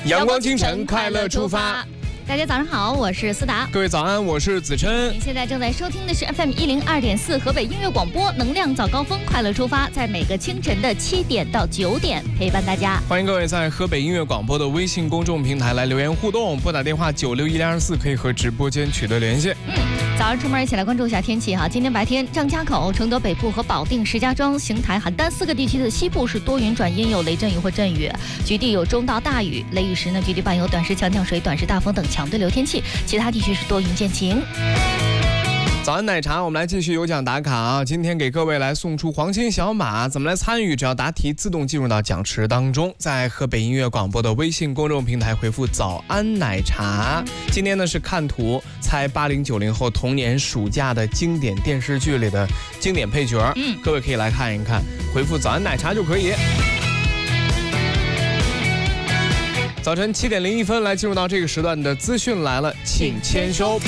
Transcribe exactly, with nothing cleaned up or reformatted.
阳光清晨，快乐出发。 大家早上好，我是思达。 各位早安，我是子琛。 您现在正在收听的是 F M 一零二点四河北音乐广播，能量早高峰，快乐出发，在每个清晨的七点到九点陪伴大家。 欢迎各位在河北音乐广播的微信公众平台来留言互动，拨打电话九六一零二四可以和直播间取得联系。 嗯，早上出门一起来关注一下天气哈。今天白天，张家口、承德北部和保定、石家庄、邢台、邯郸四个地区的西部是多云转阴，有雷阵雨或阵雨，局地有中到大雨，雷雨时呢，局地伴有短时强降水、短时大风等强对流天气。其他地区是多云见晴。 早安奶茶，我们来继续有奖打卡啊！今天给各位来送出黄金小马，怎么来参与？只要答题自动进入到奖池当中，在河北音乐广播的微信公众平台回复早安奶茶。今天呢是看图猜八零九零后童年暑假的经典电视剧里的经典配角，嗯，各位可以来看一看，回复早安奶茶就可以。早晨七点零一分，来进入到这个时段的资讯来了，请签收。